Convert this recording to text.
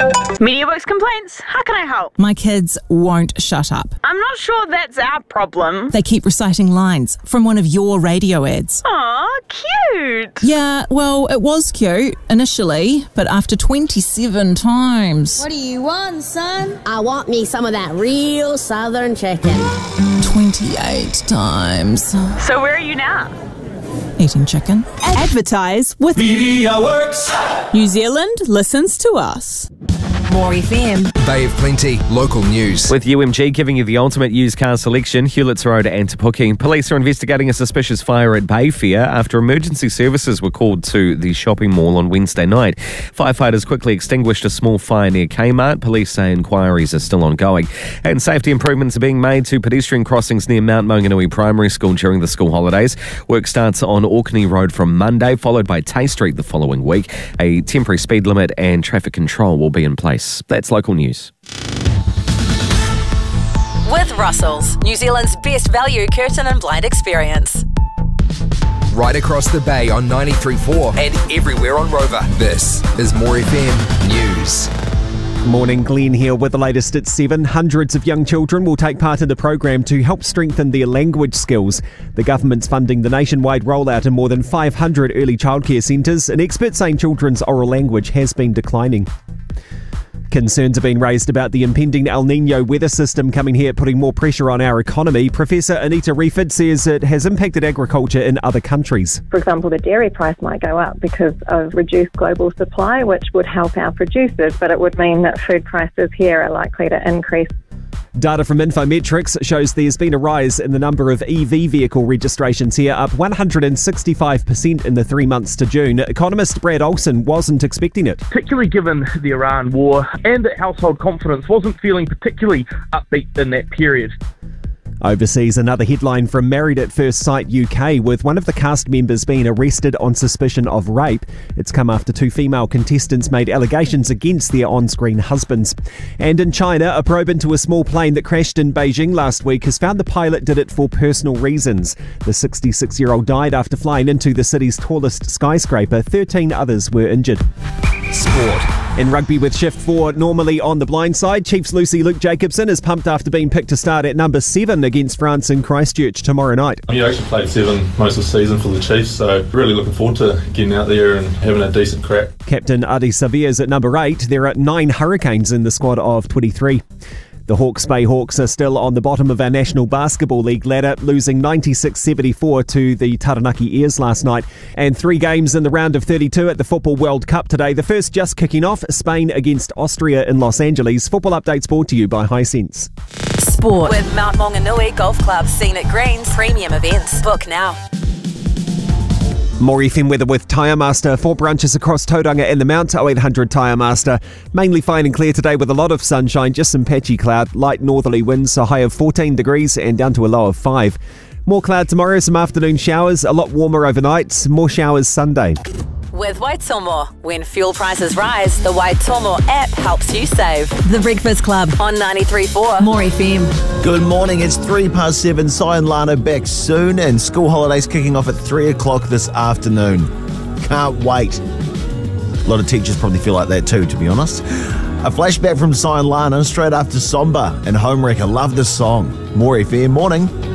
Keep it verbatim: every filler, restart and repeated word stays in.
MediaWorks complaints. How can I help? My kids won't shut up. I'm not sure that's our problem. They keep reciting lines from one of your radio ads. Aw, cute. Yeah, well, it was cute initially, but after twenty-seven times. What do you want, son? I want me some of that real southern chicken. twenty-eight times. So where are you now? Eating chicken. Advertise with MediaWorks. New Zealand listens to us. More F M. Bay of Plenty, local news. With U M G giving you the ultimate used car selection, Hewletts Road and Te Puke. Police are investigating a suspicious fire at Bayfair after emergency services were called to the shopping mall on Wednesday night. Firefighters quickly extinguished a small fire near Kmart. Police say inquiries are still ongoing. And safety improvements are being made to pedestrian crossings near Mount Maunganui Primary School during the school holidays. Work starts on Orkney Road from Monday, followed by Tay Street the following week. A temporary speed limit and traffic control will be in place. That's local news. With Russell's, New Zealand's best value curtain and blind experience. Right across the bay on ninety-three point four and everywhere on Rover. This is More F M News. Morning, Glenn here with the latest at seven. Hundreds of young children will take part in a program to help strengthen their language skills. The government's funding the nationwide rollout in more than five hundred early childcare centres, and experts saying children's oral language has been declining. Concerns have been raised about the impending El Niño weather system coming here, putting more pressure on our economy. Professor Anita Reford says it has impacted agriculture in other countries. For example, the dairy price might go up because of reduced global supply, which would help our producers, but it would mean that food prices here are likely to increase. Data from Infometrics shows there's been a rise in the number of E V vehicle registrations here, up one hundred sixty-five percent in the three months to June. Economist Brad Olsen wasn't expecting it. Particularly given the Iran war and that household confidence wasn't feeling particularly upbeat in that period. Overseas, another headline from Married at First Sight U K, with one of the cast members being arrested on suspicion of rape. It's come after two female contestants made allegations against their on-screen husbands. And in China, a probe into a small plane that crashed in Beijing last week has found the pilot did it for personal reasons. The sixty-six-year-old died after flying into the city's tallest skyscraper. thirteen others were injured. Sport. In rugby with Shift four normally on the blind side, Chiefs Lucy Luke Jacobson is pumped after being picked to start at number seven against France in Christchurch tomorrow night. You actually played seven most of the season for the Chiefs, so really looking forward to getting out there and having a decent crack. Captain Adi Savia's at number eight. There are nine Hurricanes in the squad of twenty-three. The Hawke's Bay Hawks are still on the bottom of our National Basketball League ladder, losing ninety-six seventy-four to the Taranaki Airs last night. And three games in the round of thirty-two at the Football World Cup today. The first just kicking off, Spain against Austria in Los Angeles. Football updates brought to you by Hisense. Sport with Mount Maunganui Golf Club, Scenic Greens, premium events. Book now. More F M weather with Tyre Master. Four branches across Tauranga and the Mount. oh eight hundred Tyre Master. Mainly fine and clear today with a lot of sunshine, just some patchy cloud. Light northerly winds, a high of fourteen degrees and down to a low of five. More cloud tomorrow, some afternoon showers. A lot warmer overnight. More showers Sunday. With Waitomo. When fuel prices rise, the Waitomo app helps you save. The Breakfast Club On ninety-three point four. More F M. Good morning, it's three past seven. Sai and Lana back soon, and school holidays kicking off at three o'clock this afternoon. Can't wait. A lot of teachers probably feel like that too, to be honest. A flashback from Sai and Lana straight after Somba and Homewrecker. Love this song. More F M, morning.